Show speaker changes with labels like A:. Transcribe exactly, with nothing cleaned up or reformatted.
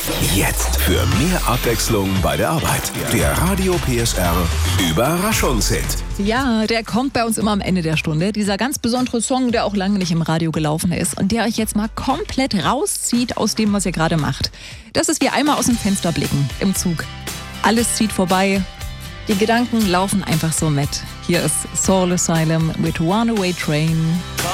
A: Jetzt für mehr Abwechslung bei der Arbeit. Der Radio P S R Überraschungshit.
B: Ja, der kommt bei uns immer am Ende der Stunde. Dieser ganz besondere Song, der auch lange nicht im Radio gelaufen ist und der euch jetzt mal komplett rauszieht aus dem, was ihr gerade macht. Das ist wie einmal aus dem Fenster blicken im Zug. Alles zieht vorbei. Die Gedanken laufen einfach so mit. Hier ist Soul Asylum mit Runaway Train.